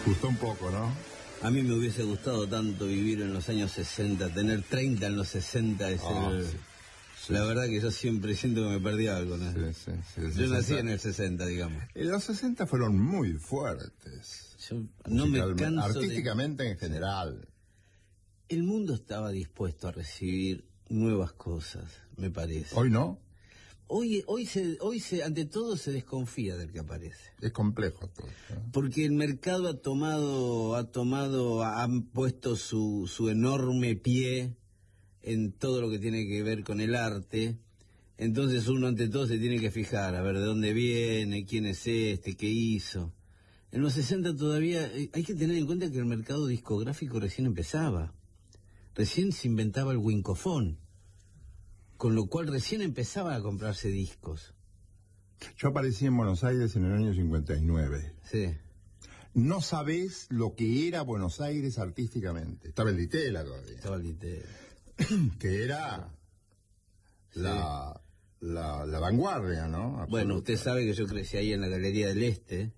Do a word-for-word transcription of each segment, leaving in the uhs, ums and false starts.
Gustó un poco, ¿no? A mí me hubiese gustado tanto vivir en los años sesenta, tener treinta en los sesenta es Oh, el... sí. Sí. La verdad que yo siempre siento que me perdí algo, ¿no? Sí, sí, sí, Yo sesenta. nací en el sesenta, digamos. En los sesenta fueron muy fuertes. Yo no me Musical- canso Artísticamente de... en general. El mundo estaba dispuesto a recibir nuevas cosas, me parece. Hoy no. Hoy, hoy, se, hoy se, ante todo se desconfía del que aparece. Es complejo todo, ¿no? Porque el mercado ha tomado, ha tomado, ha puesto su, su enorme pie en todo lo que tiene que ver con el arte. Entonces uno ante todo se tiene que fijar, a ver de dónde viene, quién es este, qué hizo. En los sesenta todavía hay que tener en cuenta que el mercado discográfico recién empezaba. Recién se inventaba el wincofón, con lo cual recién empezaban a comprarse discos. Yo aparecí en Buenos Aires en el año cincuenta y nueve. Sí. No sabés lo que era Buenos Aires artísticamente. Estaba el Ditela todavía. Estaba el Ditela. Que era Sí. la, la, la vanguardia, ¿no? Absoluta. Bueno, usted sabe que yo crecí ahí en la Galería del Este,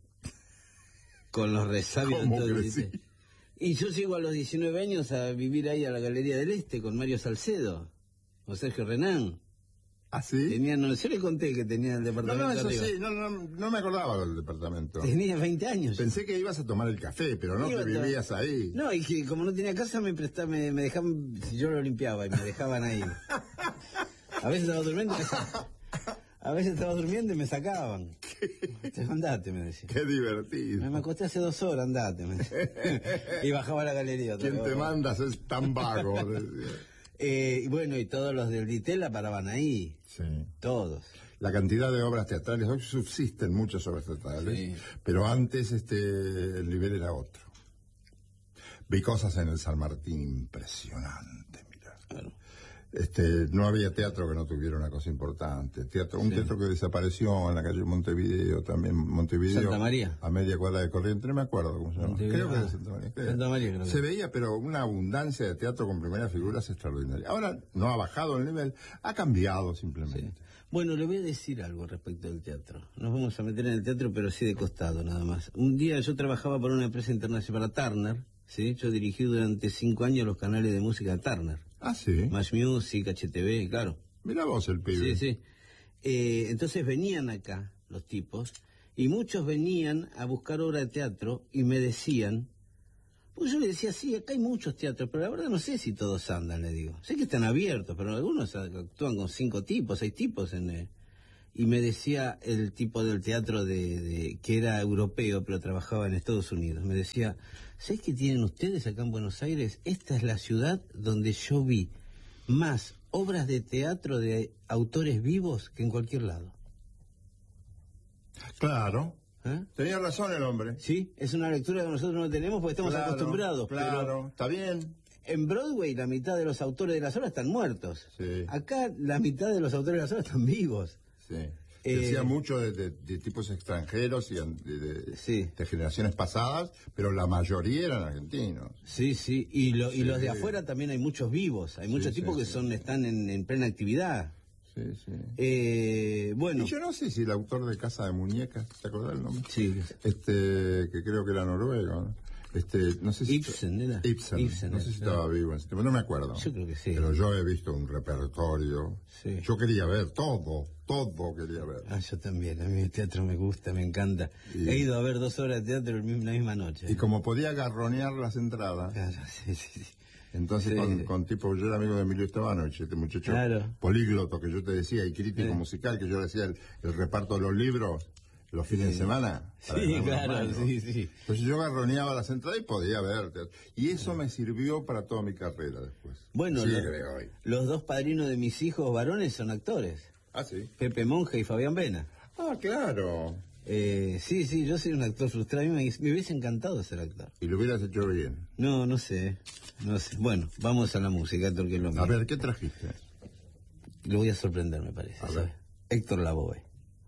con los resabios ¿Cómo de todo el crecí? Ditela. Y yo llego a los diecinueve años a vivir ahí a la Galería del Este con Mario Salcedo, con Sergio Renán. ¿Ah, sí? Tenía, no, yo le conté que tenía el No, departamento no, eso arriba. sí, no, no, no me acordaba del departamento. Tenía veinte años. Pensé que ibas a tomar el café, pero no Iba que a to- vivías ahí. No, y que como no tenía casa me prestaba, me, me dejaban, si yo lo limpiaba y me dejaban ahí. A veces estaba durmiendo y me sa- a veces estaba durmiendo y me sacaban. Te andate, me decía. Qué divertido. Me, me acosté hace dos horas, andate, me decía. Y bajaba a la galería. otra ¿Quién vez. te mandas es tan vago? decía. Eh, y bueno, y todos los del Ditela paraban ahí. Sí. Todos. La cantidad de obras teatrales, hoy subsisten muchas obras teatrales, Sí. pero antes este el nivel era otro. Vi cosas en el San Martín impresionantes, mira. Claro. Este, no había teatro que no tuviera una cosa importante. Teatro, un Sí. teatro que desapareció en la calle Montevideo, también Montevideo. Santa María. A media cuadra de Corrientes, no me acuerdo cómo se llama. Montevideo, Creo que ah, era Santa María. creo. Santa María, creo que. Se veía, pero una abundancia de teatro con primeras figuras extraordinaria. Ahora no ha bajado el nivel, ha cambiado simplemente. Bueno, le voy a decir algo respecto del teatro. Nos vamos a meter en el teatro, pero sí de costado, nada más. Un día yo trabajaba para una empresa internacional, para Turner, ¿sí? Yo dirigí durante cinco años los canales de música de Turner. Ah, sí. Match Music, H T V, claro. Mira vos el pibe. Sí, sí. Eh, entonces venían acá los tipos, y muchos venían a buscar obra de teatro y me decían, pues yo le decía, sí, acá hay muchos teatros, pero la verdad no sé si todos andan, le digo. Sé que están abiertos, pero algunos actúan con cinco tipos, seis tipos en... Eh, y me decía el tipo del teatro de, de que era europeo, pero trabajaba en Estados Unidos. Me decía, ¿sabés qué tienen ustedes acá en Buenos Aires? Esta es la ciudad donde yo vi más obras de teatro de autores vivos que en cualquier lado. Claro. ¿Eh? Tenía razón el hombre. Sí, es una lectura que nosotros no tenemos porque estamos Claro, acostumbrados. Claro, pero está bien. en Broadway la mitad de los autores de las obras están muertos. Sí. Acá la mitad de los autores de las obras están vivos. Sí. Eh, Decía mucho de, de- de tipos extranjeros y de, de- Sí. de generaciones pasadas, pero la mayoría eran argentinos. Sí, sí, y, lo, y Sí. los de afuera también hay muchos vivos, hay Sí, muchos sí, tipos que sí, son sí. están en, en plena actividad. Sí, sí. Eh, bueno, Y yo no sé si el autor de Casa de Muñecas, ¿te acordás el nombre? sí, Este, que creo que era noruego, ¿no? Este, no sé si... Ibsen era. Ibsen. Ibsen no sé era, si claro. estaba vivo en ese tiempo, no me acuerdo. Yo creo que sí. Pero yo he visto un repertorio. Sí. Yo quería ver todo, todo quería ver. Ah, yo también, a mí el teatro me gusta, me encanta. Y- He ido a ver dos horas de teatro el mismo- la misma noche. Y como podía garronear las entradas, Claro, sí, sí, sí. entonces Sí. con, con tipo, yo era amigo de Emilio Estebanovich, este muchacho Claro. polígloto que yo te decía, y crítico Sí. musical, que yo decía el, el reparto de los libros los fines de semana. para Sí, ganar unos claro, mangos. sí, sí. Entonces yo garroneaba las entradas y podía ver teatro. Y eso me sirvió para toda mi carrera después. Bueno, sí, lo- creo hoy. los dos padrinos de mis hijos varones son actores, Ah, sí. Pepe Monge y Fabián Vena. Ah, claro. Eh, sí, sí, yo soy un actor frustrado, a mí me, me hubiese encantado ser actor. Y lo hubieras hecho bien. No, no sé, no sé. Bueno, vamos a la música, Héctor, que es lo mío. A ver, ¿qué trajiste? Lo voy a sorprender, me parece. A ¿sabe? ver. Héctor Lavoe.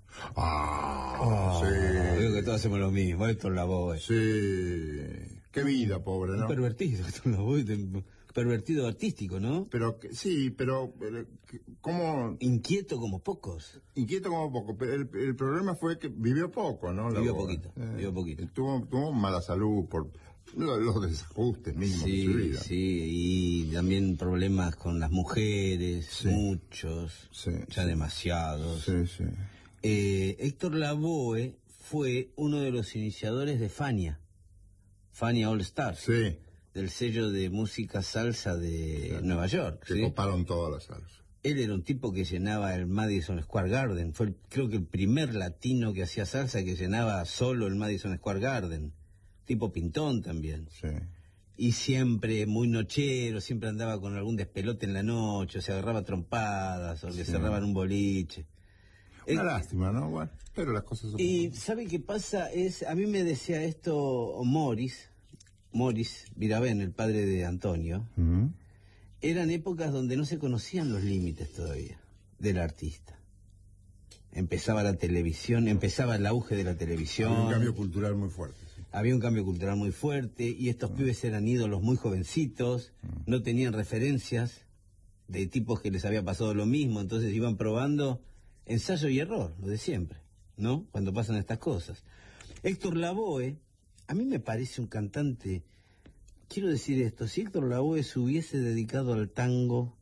Ah, Veo que sí. todos hacemos lo mismo, Héctor Lavoe. Sí. Qué vida, pobre, Un ¿no? pervertido, Héctor Lavoe. te- pervertido artístico, ¿no? Pero, que- sí, pero, pero, que- ¿cómo? Inquieto como pocos. Inquieto como poco, pero el, el problema fue que vivió poco, ¿no? La Vivió boda. poquito, vivió poquito. Tuvo, tuvo mala salud por lo- los desajustes mismos de su Sí, vida. sí, y también problemas con las mujeres, Sí. muchos, Sí, ya sí. demasiados. Sí, sí. Eh, Héctor Lavoe fue uno de los iniciadores de Fania, Fania All Stars, Sí. del sello de música salsa de Sí. Nueva York. Que ¿sí? coparon todas las salsas. Él era un tipo que llenaba el Madison Square Garden. Fue, el- creo que el primer latino que hacía salsa que llenaba solo el Madison Square Garden. Tipo pintón también. Sí. Y siempre muy nochero, siempre andaba con algún despelote en la noche, o se agarraba trompadas, o le Sí. cerraban un boliche. Una Eh, lástima, ¿no? Bueno, pero las cosas son... Y ¿sabe qué pasa? Es, a mí me decía esto Morris, Morris Viravén, el padre de Antonio. Ujú. Eran épocas donde no se conocían los límites todavía del artista. Empezaba la televisión, empezaba el auge de la televisión. Había un cambio cultural muy fuerte. Sí. Había un cambio cultural muy fuerte y estos pibes eran ídolos muy jovencitos, no tenían referencias de tipos que les había pasado lo mismo, entonces iban probando ensayo y error, lo de siempre, ¿no? Cuando pasan estas cosas. Héctor Lavoe, a mí me parece un cantante, quiero decir esto, si Héctor Lavoe se hubiese dedicado al tango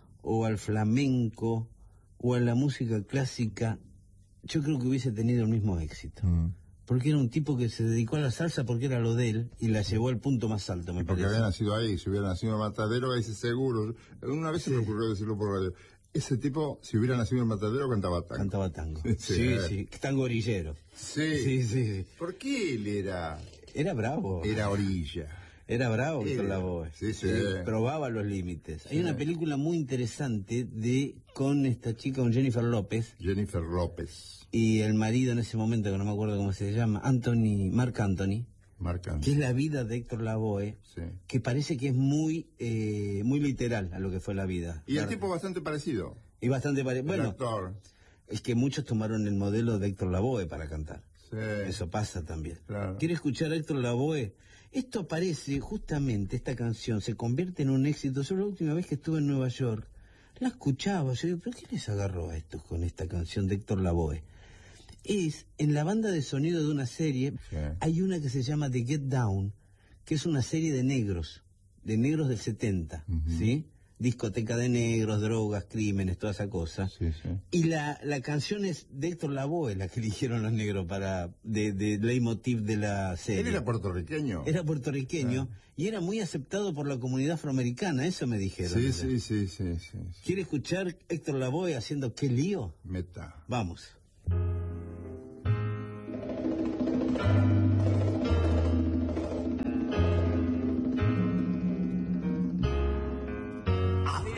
o al flamenco o a la música clásica, yo creo que hubiese tenido el mismo éxito. Mm. Porque era un tipo que se dedicó a la salsa porque era lo de él y la llevó al punto más alto, me Porque parece. había nacido ahí, si hubiera nacido en Matadero, ese seguro. Una vez se me ocurrió decirlo por radio. Ese tipo, si hubiera nacido en Matadero, cantaba tango. Cantaba tango. Sí, Sí, sí. sí, tango orillero. Sí. Sí, sí, sí. ¿Por qué él era, Era bravo. era orilla? Era bravo Héctor Era. Lavoe. Sí, sí. Probaba los límites. Hay Sí. una película muy interesante de con esta chica, con Jennifer López, Jennifer López. y el marido en ese momento, que no me acuerdo cómo se llama, Anthony, Marc Anthony, Marcan. que es la vida de Héctor Lavoe, Sí. que parece que es muy eh, muy literal a lo que fue la vida. Y el Claro. tipo bastante parecido. Y bastante parecido. El Bueno, actor. es que muchos tomaron el modelo de Héctor Lavoe para cantar. Sí. Eso pasa también. Claro. ¿Quiere escuchar a Héctor Lavoe? Esto aparece, justamente, esta canción se convierte en un éxito. Yo la última vez que estuve en Nueva York, la escuchaba. Yo digo, ¿pero qué les agarró a estos con esta canción de Héctor Lavoe? Es, en la banda de sonido de una serie, Sí. hay una que se llama The Get Down, que es una serie de negros, de negros del setenta, Ujú. ¿sí? Discoteca de negros, drogas, crímenes, toda esa cosa. Sí, sí. Y la, la canción es de Héctor Lavoe, la que eligieron los negros para de, de leitmotiv de la serie. Él era puertorriqueño. Era puertorriqueño y era muy aceptado por la comunidad afroamericana, eso me dijeron. Sí, sí, sí, sí, sí, sí. ¿Quiere escuchar Héctor Lavoe haciendo qué lío? Meta. Vamos.